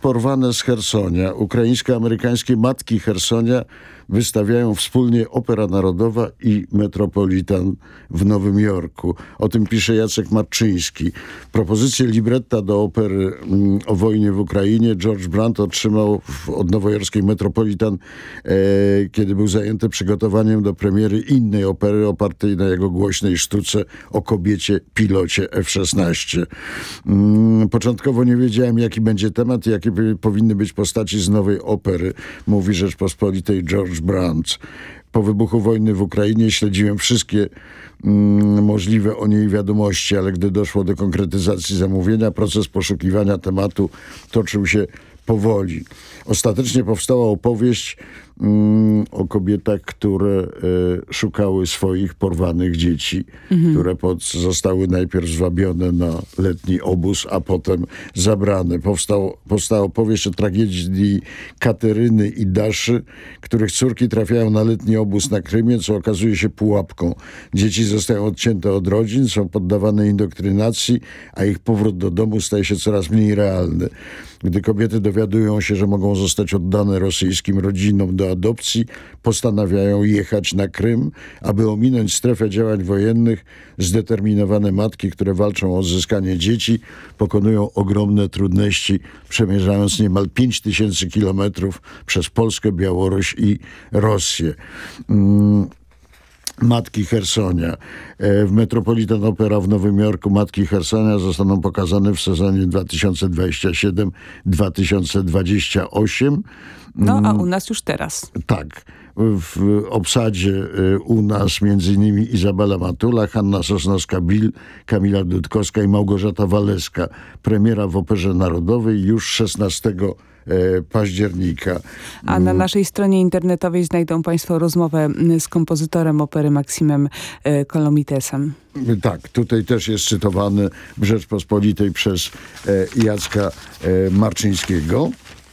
porwane z Chersonia. Ukraińsko-amerykańskie matki Chersonia wystawiają wspólnie Opera Narodowa i Metropolitan w Nowym Jorku. O tym pisze Jacek Marczyński. Propozycję libretta do opery o wojnie w Ukrainie George Brandt otrzymał od nowojorskiej Metropolitan, kiedy był zajęty przygotowaniem do premiery innej opery opartej na jego głośnej sztuce o kobiecie pilocie F-16. Początkowo nie wiedziałem, jaki będzie temat i jakie powinny być postaci z nowej opery, mówi Rzeczpospolitej George Brandt. Po wybuchu wojny w Ukrainie śledziłem wszystkie możliwe o niej wiadomości, ale gdy doszło do konkretyzacji zamówienia, proces poszukiwania tematu toczył się powoli. Ostatecznie powstała opowieść o kobietach, które szukały swoich porwanych dzieci, które zostały najpierw zwabione na letni obóz, a potem zabrane. Powstała opowieść o tragedii Kateryny i Daszy, których córki trafiają na letni obóz na Krymie, co okazuje się pułapką. Dzieci zostają odcięte od rodzin, są poddawane indoktrynacji, a ich powrót do domu staje się coraz mniej realny. Gdy kobiety dowiadują się, że mogą zostać oddane rosyjskim rodzinom do adopcji, postanawiają jechać na Krym, aby ominąć strefę działań wojennych. Zdeterminowane matki, które walczą o odzyskanie dzieci, pokonują ogromne trudności, przemierzając niemal 5000 kilometrów przez Polskę, Białoruś i Rosję. Matki Chersonia. W Metropolitan Opera w Nowym Jorku Matki Chersonia zostaną pokazane w sezonie 2027-2028. No, a u nas już teraz. Tak. W obsadzie u nas m.in. Izabela Matula, Hanna Sosnowska-Bil, Kamila Dudkowska i Małgorzata Waleska. Premiera w Operze Narodowej już 16 października. A na naszej stronie internetowej znajdą państwo rozmowę z kompozytorem opery Maksimem Kolomitesem. Tak, tutaj też jest cytowany w Rzeczpospolitej przez Jacka Marczyńskiego.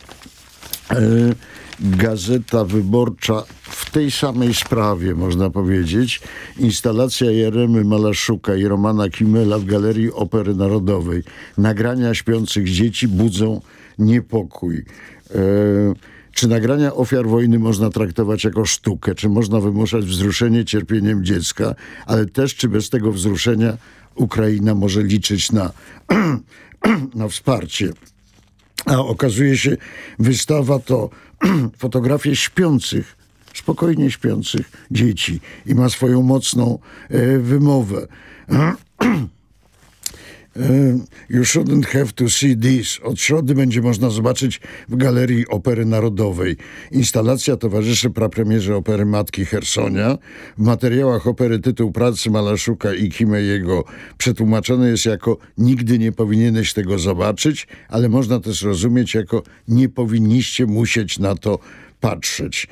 Gazeta Wyborcza w tej samej sprawie, można powiedzieć. Instalacja Jeremy Malaszuka i Romana Kimela w Galerii Opery Narodowej. Nagrania śpiących dzieci budzą niepokój. Czy nagrania ofiar wojny można traktować jako sztukę? Czy można wymuszać wzruszenie cierpieniem dziecka? Ale też, czy bez tego wzruszenia Ukraina może liczyć na wsparcie? A okazuje się, wystawa to fotografie śpiących, spokojnie śpiących dzieci i ma swoją mocną wymowę. You shouldn't have to see this. Od środy będzie można zobaczyć w Galerii Opery Narodowej. Instalacja towarzyszy prapremierze opery Matki Chersonia. W materiałach opery tytuł pracy Malaszuka i Kimejego przetłumaczony jest jako "nigdy nie powinieneś tego zobaczyć", ale można też rozumieć jako "nie powinniście musieć na to patrzeć".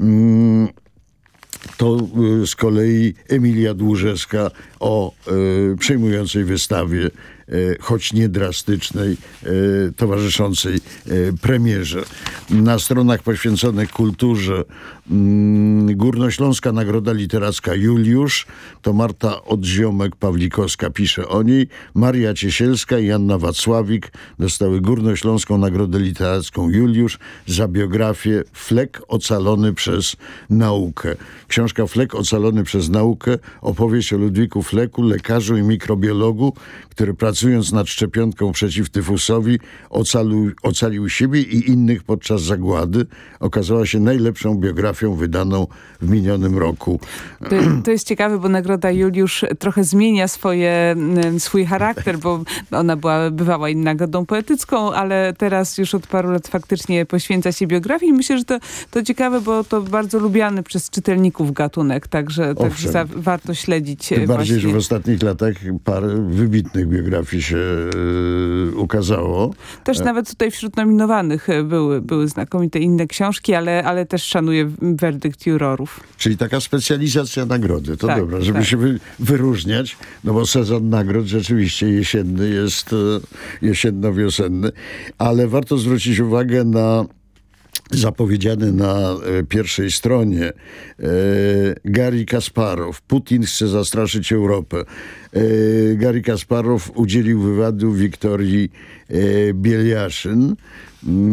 To z kolei Emilia Dłużewska o przejmującej wystawie, choć nie drastycznej, towarzyszącej premierze. Na stronach poświęconych kulturze Górnośląska Nagroda Literacka Juliusz, to Marta Odziomek-Pawlikowska pisze o niej. Maria Ciesielska i Anna Wacławik dostały Górnośląską Nagrodę Literacką Juliusz za biografię Flek ocalony przez naukę. Książka Flek ocalony przez naukę, opowieść o Ludwiku Fleku, lekarzu i mikrobiologu, który pracując nad szczepionką przeciw tyfusowi ocalił siebie i innych podczas zagłady. Okazała się najlepszą biografią wydaną w minionym roku. To jest ciekawe, bo Nagroda Juliusz trochę zmienia swój charakter, bo ona bywała i nagrodą poetycką, ale teraz już od paru lat faktycznie poświęca się biografii i myślę, że to ciekawe, bo to bardzo lubiany przez czytelników gatunek, także warto śledzić. Tym bardziej, że w ostatnich latach parę wybitnych biografii się ukazało. Też nawet tutaj wśród nominowanych były znakomite inne książki, ale też szanuję werdykt jurorów. Czyli taka specjalizacja nagrody. To tak, dobra, żeby tak. się wyróżniać, no bo sezon nagród rzeczywiście jesienny jest jesienno-wiosenny, ale warto zwrócić uwagę na zapowiedziany na pierwszej stronie Garry Kasparow. Putin chce zastraszyć Europę. Garry Kasparow udzielił wywiadu Wiktorii Bieliaszyn.